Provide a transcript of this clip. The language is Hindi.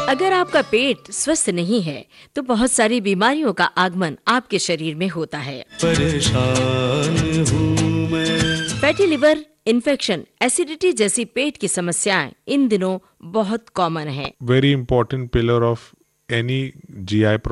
अगर आपका पेट स्वस्थ नहीं है तो बहुत सारी बीमारियों का आगमन आपके शरीर में होता है। परेशान हूँ मैं। फैटी लिवर, इन्फेक्शन, एसिडिटी जैसी पेट की समस्याएं इन दिनों बहुत कॉमन है। Very important pillar of any GI